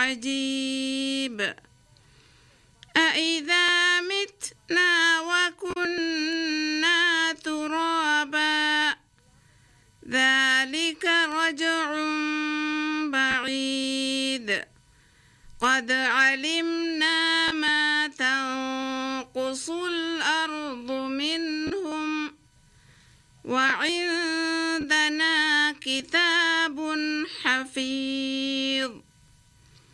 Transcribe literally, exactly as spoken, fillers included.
عجيب أإذا متنا وكنا ترابا ذلك رجع بعيد قد علمنا ما تنقص الأرض منهم وعندنا كتاب حفيظ